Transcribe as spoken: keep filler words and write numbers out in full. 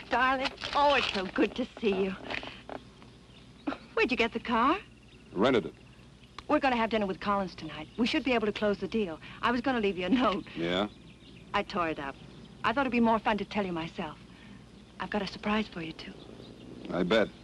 darling. Oh, it's so good to see you. Where'd you get the car? Rented it. We're going to have dinner with Collins tonight. We should be able to close the deal. I was going to leave you a note. Yeah? I tore it up. I thought it'd be more fun to tell you myself. I've got a surprise for you, too. I bet.